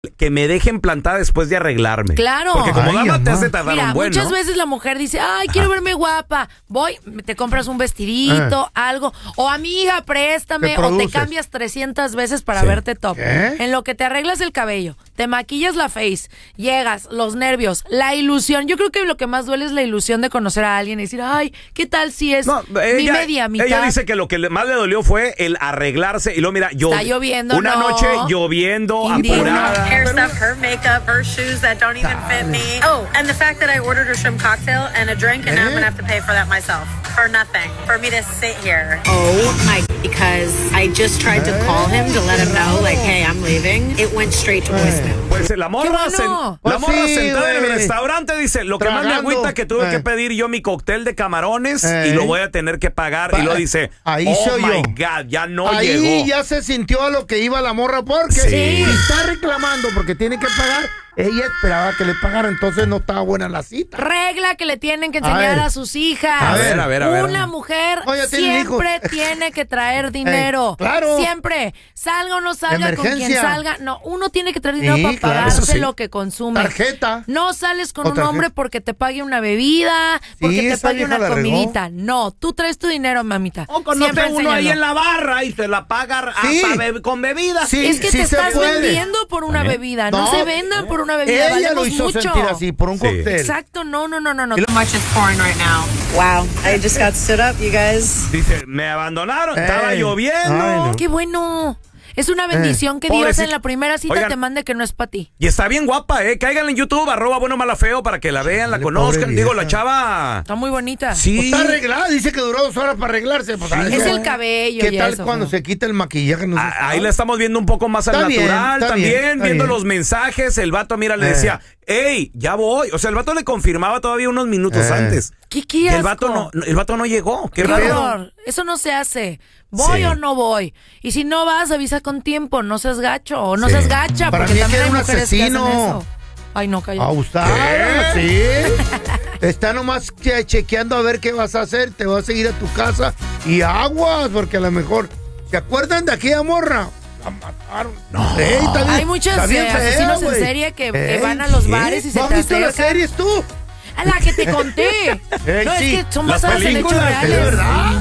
que me dejen plantada después de arreglarme. Claro. Porque como dama te hace tardar un buen, muchas ¿no? veces la mujer dice, ay, quiero verme guapa. Voy, te compras un vestidito, algo. O amiga, préstame. O te cambias 300 veces para verte top. ¿Qué? En lo que te arreglas el cabello, te maquillas la face, llegas, los nervios, la ilusión. Yo creo que lo que más duele es la ilusión de conocer a alguien y decir, ay, ¿qué tal si es mi media mitad? Ella dice que lo que más le dolió fue el arreglarse. Y luego, mira, está lloviendo, una noche lloviendo, apurada. Her stuff, her makeup, her shoes that don't even fit me. Oh, and the fact that I ordered a shrimp cocktail and a drink, and now I'm gonna have to pay for that myself. For nothing. For me to sit here. Oh my, because I just tried to call him to let him know, like, hey, I'm leaving. It went straight to voicemail. Pues la morra, sentada en el restaurante dice, lo que más me agüita que tuve que pedir yo mi cóctel de camarones y lo voy a tener que pagar. Y lo dice, ahí oh my God, ya no llegó. Ahí ya se sintió a lo que iba la morra porque si está reclamando porque tiene que pagar. Ella esperaba que le pagara, entonces no estaba buena la cita. Regla que le tienen que enseñar a sus hijas. A ver. Una mujer siempre tiene que traer dinero. Claro. Siempre. Salga o no salga, Emergencia. con quien salga. No, uno tiene que traer dinero para pagarse lo que consume. Tarjeta. No sales con un hombre porque te pague una bebida, porque te pague una comidita. No, tú traes tu dinero, mamita. O conoce uno ahí en la barra y se la paga con bebida. Sí, es que te estás vendiendo por una bebida. No se vendan por una bebida. Ella lo hizo mucho. sentir así, por un cóctel. Exacto, no. How much is pouring right now? Wow, I just got stood up, you guys. Dice, me abandonaron, estaba lloviendo. No. ¡Qué bueno! Es una bendición que Dios en la primera cita te mande que no es para ti. Y está bien guapa, Cáiganle en YouTube, @buenomalafeo para que la vean, la conozcan. Digo, la chava... Está muy bonita. Sí. Pues está arreglada, dice que duró 2 horas para arreglarse. Pues, es el cabello. ¿Qué tal cuando se quita el maquillaje? No ahí la estamos viendo un poco más al natural, también viendo los mensajes. El vato, mira, le decía, hey, ya voy. O sea, el vato le confirmaba todavía unos minutos antes. ¿Qué el vato no llegó. Qué horror. Eso no se hace. ¿Voy o no voy? Y si no vas, avisa con tiempo. No seas gacho o no seas gacha. Para porque mí también que hay era un mujeres que hacen asesino. eso. Ay, no, cállate. Abusada, sí. Está nomás chequeando a ver qué vas a hacer. Te vas a ir a tu casa y aguas, porque a lo mejor... ¿Se acuerdan de aquella morra? La mataron. No. Hay muchos asesinos en serie que van a los bares y se ¿No te has visto acercan. las series tú? A la que te conté. No, es que son basadas en hechos reales. ¿Es verdad?